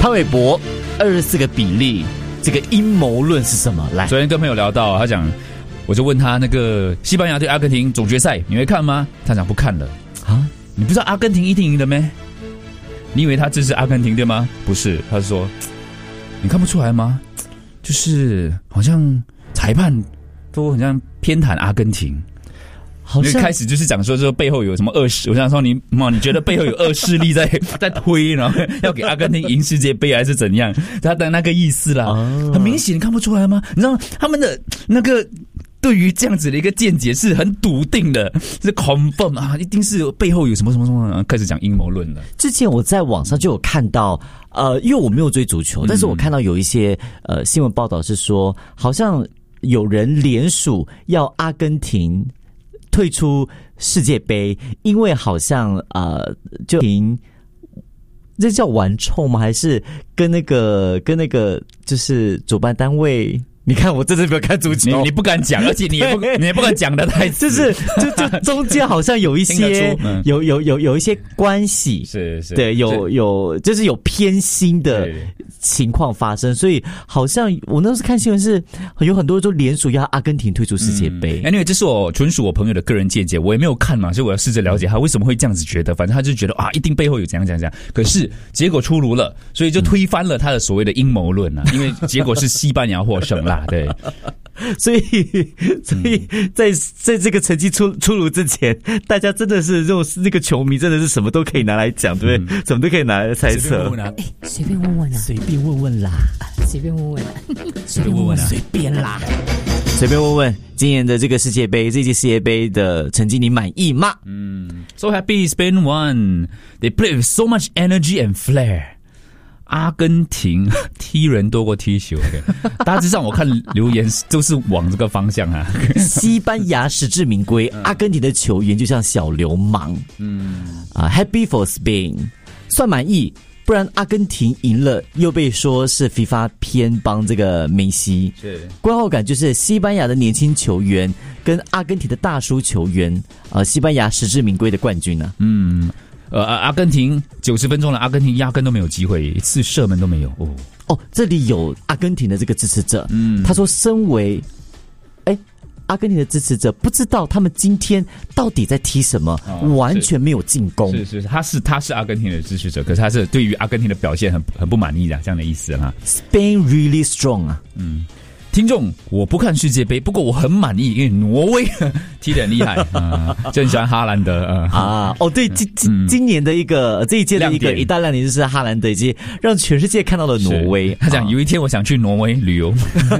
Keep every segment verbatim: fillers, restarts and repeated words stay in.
潘玮柏二十四个比例，这个阴谋论是什么？来， 昨天跟朋友聊到，他讲，我就问他那个西班牙对阿根廷总决赛你会看吗？他讲不看了啊，你不知道阿根廷一定赢的咩？你以为他支持阿根廷对吗？不是，他说你看不出来吗？就是好像裁判都好像偏袒阿根廷。好像开始就是讲说，这背后有什么恶势？我想说你，你你觉得背后有恶势力在在推，然后要给阿根廷赢世界杯还是怎样？他的那个意思啦，哦、很明显，你看不出来吗？你知道他们的那个对于这样子的一个见解是很笃定的，是 confirm 啊，一定是背后有什么什么什么，开始讲阴谋论了。 之前我在网上就有看到，呃，因为我没有追足球，但是我看到有一些呃新闻报道是说，好像有人联署要阿根廷退出世界杯，因为好像呃，就停，这叫玩臭吗？还是跟那个跟那个就是主办单位？你看我真的没有看足球， 你你不敢讲，而且你也不你也不敢讲的太就是，就就中间好像有一些有有有有一些关系， 是是， 对，有有就是有偏心的情况发生，所以好像我那时候看新闻是有很多人都联署要阿根廷退出世界杯。 嗯、anyway， 这是我纯属我朋友的个人见解，我也没有看嘛，所以我要试着了解他为什么会这样子觉得。反正他就觉得啊，一定背后有怎样怎样怎样。可是结果出炉了，所以就推翻了他的所谓的阴谋论啊，因为结果是西班牙获胜啦。对， 所以所以在在这个成绩出出炉之前，大家真的是这种那个球迷真的是什么都可以拿来讲，对不对？嗯、什么都可以拿来猜测。 哎，随便问问啊， 随便问问啦， 随便问问啊， 随便问问啊， 随便啦，随便问问。今年的这个世界杯，这届世界杯的成绩你满意吗？ 嗯 ，So happy Spain won. They played with so much energy and flair. 阿根廷踢人多过踢球 ，OK， 大致上我看留言都是往这个方向啊。 西班牙实至名归，阿根廷的球员就像小流氓。嗯啊 ，Happy for Spain， 算满意，不然阿根廷赢了又被说是 FIFA 偏帮这个梅西。 是观后感就是西班牙的年轻球员跟阿根廷的大叔球员，呃，西班牙实至名归的冠军呢、啊。 嗯。呃，阿根廷九十分钟了，阿根廷压根都没有机会，一次射门都没有。哦哦，这里有阿根廷的这个支持者，嗯，他说，身为哎阿根廷的支持者，不知道他们今天到底在踢什么，哦、完全没有进攻。 是是是，他是他是阿根廷的支持者，可是他是对于阿根廷的表现很很不满意的这样的意思哈。 Spain really strong 啊， 嗯。听众，我不看世界杯，不过我很满意，因为挪威踢得很厉害啊，就很喜欢哈兰德啊。 啊哦，对，今今今年的一个这一届的一个一大亮点就是哈兰德，以及让全世界看到了挪威。 他讲、啊、有一天我想去挪威旅游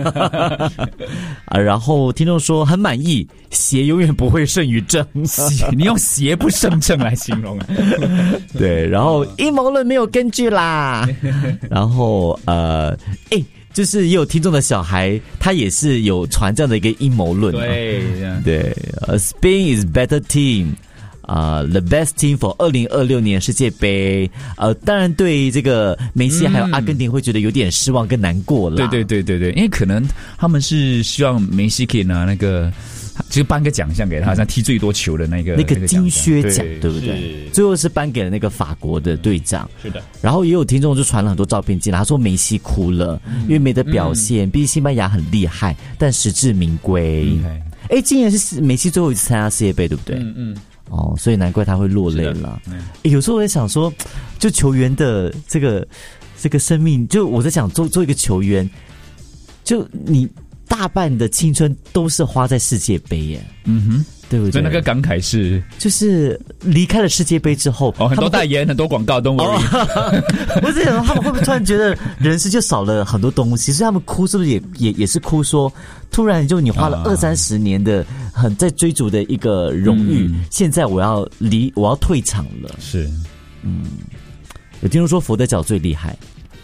啊，然后听众说很满意，邪永远不会胜于正， 你用邪不胜正来形容啊？ 对，然后阴谋论没有根据啦，然后呃，哎。就是也有听众的小孩，他也是有传这样的一个阴谋论。 对对、uh, ，Spain is better team， 啊、uh, ，the best team for 二零二六年世界杯。呃，当然对这个梅西还有阿根廷会觉得有点失望跟难过了。 对对对对对，因为可能他们是希望梅西可以拿那个。就是颁个奖项给他，像踢最多球的那个那个金靴奖，对不对？最后是颁给了那个法国的队长。 是的。 然后也有听众就传了很多照片进来，他说梅西哭了，嗯、因为没得表现。毕竟西班牙很厉害，但实至名归。哎、嗯，今年是梅西最后一次参加世界杯，对不对？嗯嗯。哦，所以难怪他会落泪了。嗯、有时候我在想说，就球员的这个这个生命，就我在想做做一个球员，就你。大半的青春都是花在世界杯耶，嗯哼，对不对？ 所以那个感慨是， 就是离开了世界杯之后， 哦，很多代言、很多广告都没有。 我在想，他们会不会突然觉得人生就少了很多东西？所以他们哭是不是也也也是哭说，突然就你花了二三十年的很在追逐的一个荣誉，嗯、现在我要离我要退场了。 是， 嗯，有听说佛得角最厉害，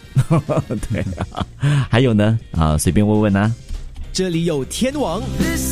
对、啊，还有呢啊，随便问问啊。 这里有天王